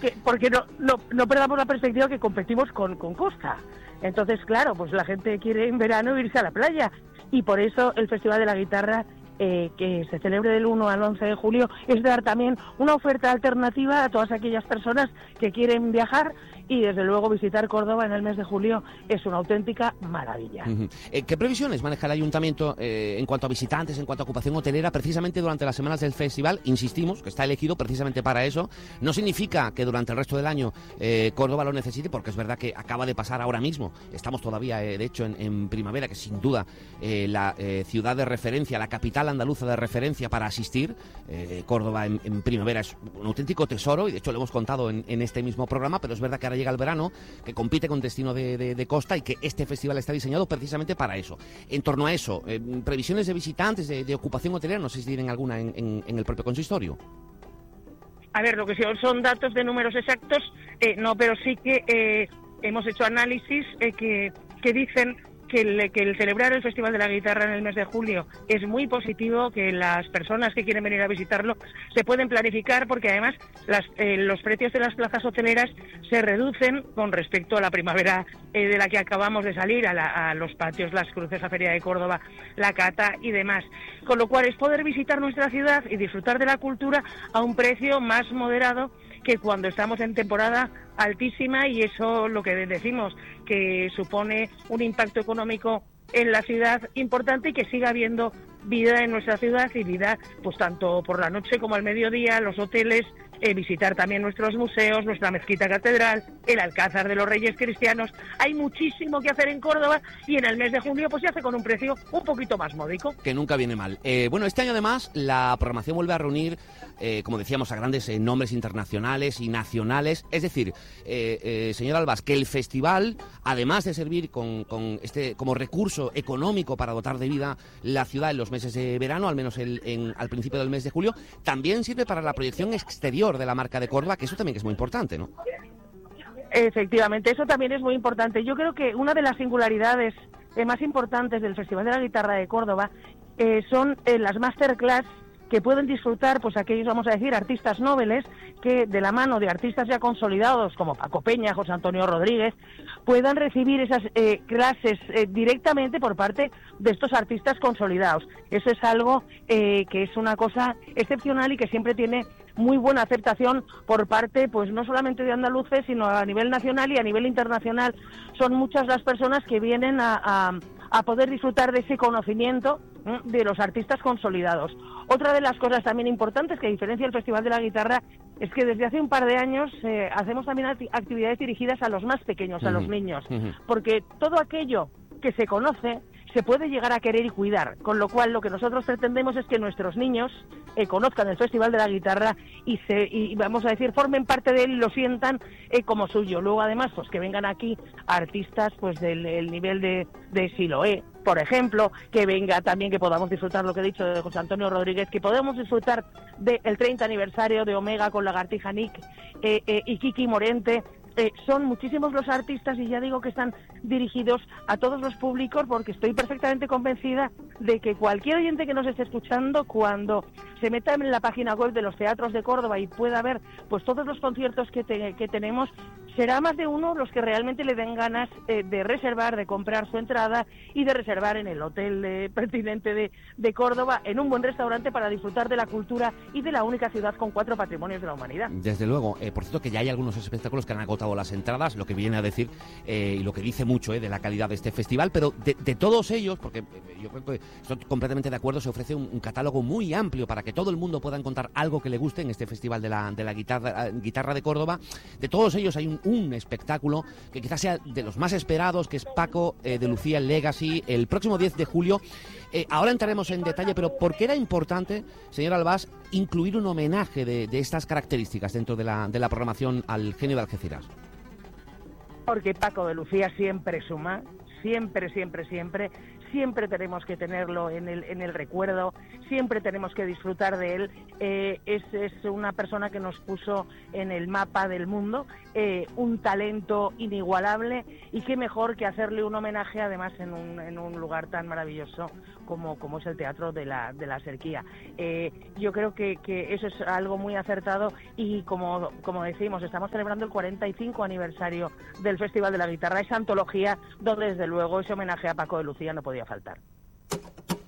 porque no perdamos la perspectiva que competimos con costa. Entonces, claro, pues la gente quiere en verano irse a la playa, y por eso el Festival de la Guitarra, que se celebre del 1 al 11 de julio, es dar también una oferta alternativa a todas aquellas personas que quieren viajar, y desde luego visitar Córdoba en el mes de julio es una auténtica maravilla. ¿Qué previsiones maneja el Ayuntamiento en cuanto a visitantes, en cuanto a ocupación hotelera, precisamente durante las semanas del festival? Insistimos que está elegido precisamente para eso. No significa que durante el resto del año Córdoba lo necesite, porque es verdad que acaba de pasar ahora mismo. Estamos todavía, de hecho, en primavera, que sin duda la ciudad de referencia, la capital andaluza de referencia para asistir. Córdoba en primavera es un auténtico tesoro, y de hecho lo hemos contado en este mismo programa, pero es verdad que ahora llega el verano, que compite con destino de costa, y que este festival está diseñado precisamente para eso. En torno a eso, previsiones de visitantes, de ocupación hotelera, no sé si tienen alguna en el propio consistorio. A ver, lo que son datos de números exactos, no, pero sí que hemos hecho análisis que dicen que el celebrar el Festival de la Guitarra en el mes de julio es muy positivo, que las personas que quieren venir a visitarlo se pueden planificar, porque además los precios de las plazas hoteleras se reducen con respecto a la primavera de la que acabamos de salir, a los patios, las cruces, la Feria de Córdoba, la Cata y demás. Con lo cual es poder visitar nuestra ciudad y disfrutar de la cultura a un precio más moderado que cuando estamos en temporada altísima, y eso lo que decimos, que supone un impacto económico en la ciudad importante, y que siga habiendo vida en nuestra ciudad, y vida pues tanto por la noche como al mediodía, los hoteles, visitar también nuestros museos, nuestra mezquita catedral, el Alcázar de los Reyes Cristianos. Hay muchísimo que hacer en Córdoba, y en el mes de junio pues se hace con un precio un poquito más módico. Que nunca viene mal. Bueno, este año además la programación vuelve a reunir, como decíamos, a grandes nombres internacionales y nacionales. Es decir, señor Albás, que el festival, además de servir como recurso económico para dotar de vida la ciudad en los meses de verano, al menos al principio del mes de julio, también sirve para la proyección exterior de la marca de Córdoba, que eso también es muy importante, ¿no? Efectivamente, eso también es muy importante. Yo creo que una de las singularidades más importantes del Festival de la Guitarra de Córdoba son las masterclass que pueden disfrutar, pues aquellos, vamos a decir, artistas nobles, que de la mano de artistas ya consolidados como Paco Peña, José Antonio Rodríguez, puedan recibir esas clases directamente por parte de estos artistas consolidados. Eso es algo que es una cosa excepcional, y que siempre tiene muy buena aceptación por parte, pues no solamente de andaluces, sino a nivel nacional y a nivel internacional. Son muchas las personas que vienen a poder disfrutar de ese conocimiento de los artistas consolidados. Otra de las cosas también importantes que diferencia el Festival de la Guitarra es que desde hace un par de años hacemos también actividades dirigidas a los más pequeños, a los niños, porque todo aquello que se conoce se puede llegar a querer y cuidar, con lo cual lo que nosotros pretendemos es que nuestros niños conozcan el Festival de la Guitarra y vamos a decir, formen parte de él y lo sientan como suyo. Luego además, pues que vengan aquí artistas pues del nivel de Siloé, por ejemplo, que venga también, que podamos disfrutar, lo que he dicho, de José Antonio Rodríguez, que podamos disfrutar del 30 aniversario de Omega con Lagartija Nick y Kiki Morente. Son muchísimos los artistas, y ya digo que están dirigidos a todos los públicos, porque estoy perfectamente convencida de que cualquier oyente que nos esté escuchando, cuando se meta en la página web de los teatros de Córdoba y pueda ver pues todos los conciertos que tenemos, será más de uno los que realmente le den ganas de reservar, de comprar su entrada y de reservar en el hotel pertinente de Córdoba, en un buen restaurante, para disfrutar de la cultura y de la única ciudad con 4 patrimonios de la humanidad. Desde luego. Por cierto, que ya hay algunos espectáculos que han agotado las entradas, lo que viene a decir y lo que dice mucho de la calidad de este festival, pero de todos ellos, porque yo creo que estoy completamente de acuerdo, se ofrece un catálogo muy amplio para que todo el mundo pueda encontrar algo que le guste en este Festival de la Guitarra de Córdoba. De todos ellos hay un espectáculo que quizás sea de los más esperados, que es Paco de Lucía Legacy, el próximo 10 de julio. Ahora entraremos en detalle, pero ¿por qué era importante, señor Albás, incluir un homenaje de estas características dentro de la programación al genio de Algeciras? Porque Paco de Lucía siempre suma, siempre tenemos que tenerlo en el recuerdo, siempre tenemos que disfrutar de él. Es una persona que nos puso en el mapa del mundo, un talento inigualable, y qué mejor que hacerle un homenaje además en un lugar tan maravilloso como es el Teatro de la Serquía. Yo creo que eso es algo muy acertado y como decimos, estamos celebrando el 45 aniversario del Festival de la Guitarra, esa antología donde desde luego ese homenaje a Paco de Lucía no podía faltar.